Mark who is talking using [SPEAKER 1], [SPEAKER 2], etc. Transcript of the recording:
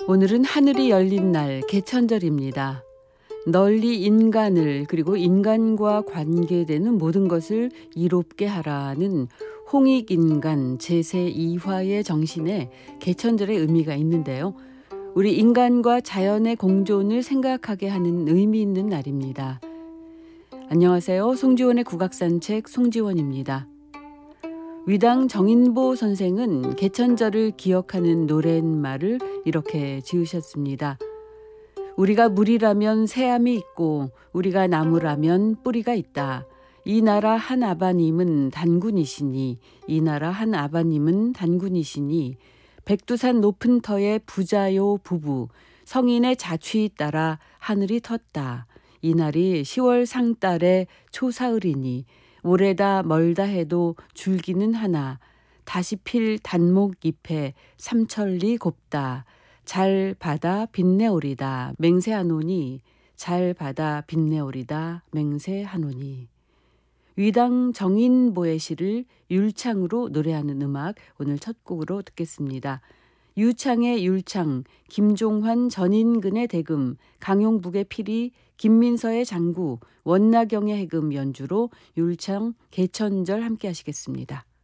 [SPEAKER 1] 오늘은 하늘이 열린 날 개천절입니다. 널리 인간을 그리고 인간과 관계되는 모든 것을 이롭게 하라는 홍익인간 제2화의 정신에 개천절의 의미가 있는데요. 우리 인간과 자연의 공존을 생각하게 하는 의미 있는 날입니다. 안녕하세요. 송지원의 국악산책 송지원입니다. 위당 정인보 선생은 개천절을 기억하는 노랫말을 이렇게 지으셨습니다. 우리가 물이라면 새암이 있고 우리가 나무라면 뿌리가 있다. 이 나라 한 아바님은 단군이시니 이 나라 한 아바님은 단군이시니 백두산 높은 터에 부자요 부부 성인의 자취 따라 하늘이 텄다. 이날이 10월 상달에 초사흘이니 오래다 멀다 해도 줄기는 하나 다시 필 단목 잎에 삼천리 곱다. 잘 받아 빛내오리다 맹세하노니 잘 받아 빛내오리다 맹세하노니. 위당 정인보의 시를 율창으로 노래하는 음악 오늘 첫 곡으로 듣겠습니다. 유창의 율창, 김종환 전인근의 대금, 강용북의 피리, 김민서의 장구, 원나경의 해금 연주로 율창 개천절 함께 하시겠습니다.